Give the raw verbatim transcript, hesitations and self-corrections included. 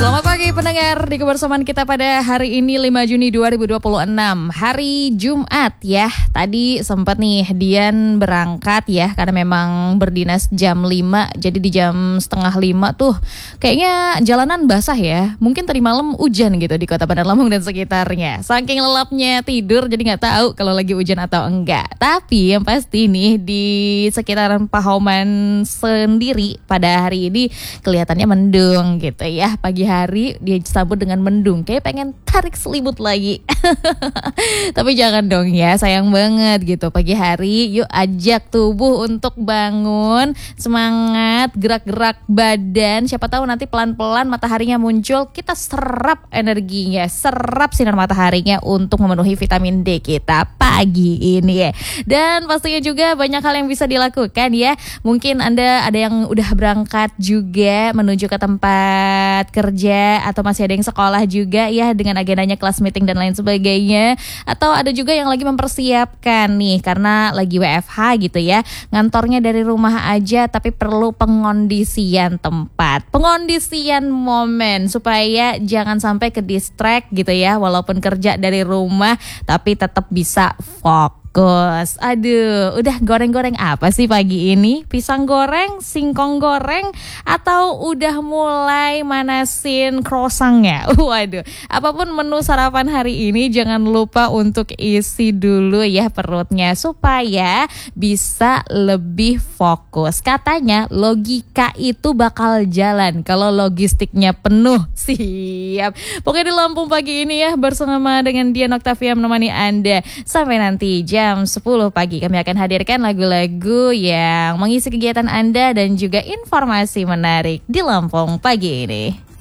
Selamat pagi pendengar, di kebersamaan kita pada hari ini lima Juni dua ribu dua puluh enam, hari Jumat ya. Tadi sempat nih Dian berangkat ya, karena memang berdinas jam lima. Jadi di jam setengah lima tuh kayaknya jalanan basah ya. Mungkin tadi malam hujan gitu di kota Bandar Lampung dan sekitarnya. Saking lelapnya tidur jadi gak tahu kalau lagi hujan atau enggak. Tapi yang pasti nih di sekitaran Pahoman sendiri pada hari ini kelihatannya mendung gitu ya. Pagi hari dia disambut dengan mendung, kayak pengen tarik selimut lagi. Tapi jangan dong ya, sayang banget gitu. Pagi hari yuk ajak tubuh untuk bangun, semangat, gerak-gerak badan. Siapa tahu nanti pelan-pelan mataharinya muncul, kita serap energinya, serap sinar mataharinya untuk memenuhi vitamin D kita pagi ini ya. Dan pastinya juga banyak hal yang bisa dilakukan ya. Mungkin Anda ada yang udah berangkat juga menuju ke tempat kerja, atau masih ada yang sekolah juga ya dengan agendanya kelas meeting dan lain sebagainya. Atau ada juga yang lagi mempersiapkan nih karena lagi W F H gitu ya, ngantornya dari rumah aja tapi perlu pengondisian tempat, pengondisian momen supaya jangan sampai ke distract gitu ya, walaupun kerja dari rumah tapi tetap bisa fokus. Gus, aduh, udah goreng-goreng apa sih pagi ini? Pisang goreng, singkong goreng, atau udah mulai manasin croissantnya? Waduh, apapun menu sarapan hari ini jangan lupa untuk isi dulu ya perutnya supaya bisa lebih fokus. Katanya logika itu bakal jalan kalau logistiknya penuh. Siap. Pokoknya di Lampung pagi ini ya bersama dengan Dian Octavia menemani Anda sampai nanti jam jam sepuluh pagi. Kami akan hadirkan lagu-lagu yang mengisi kegiatan Anda dan juga informasi menarik di Lampung pagi ini.